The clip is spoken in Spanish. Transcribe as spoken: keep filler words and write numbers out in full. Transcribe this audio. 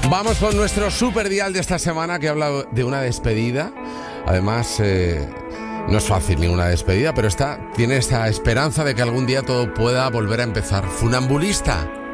Vamos con nuestro super dial de esta semana, que habla de una despedida. Además, eh, no es fácil ninguna despedida, pero está, tiene esta esperanza de que algún día todo pueda volver a empezar. Funambulista.